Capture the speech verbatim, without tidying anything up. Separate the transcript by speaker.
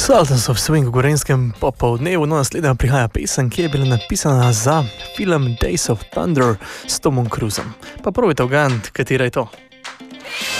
Speaker 1: Sultans of Swing v Gorenjskem popoldnevu, no naslednja prihaja pesem, ki je bila napisana za film Days of Thunder s Tomom Cruisom. Pa probajte ugant, katera je to.